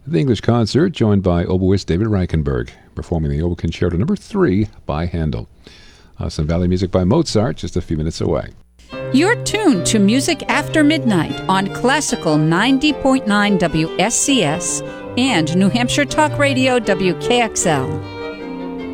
The English Concert, joined by oboist David Reichenberg, performing the Oboe Concerto No. 3 by Handel. Some Valley music by Mozart, just a few minutes away. You're tuned to Music After Midnight on Classical 90.9 WSCS and New Hampshire Talk Radio WKXL.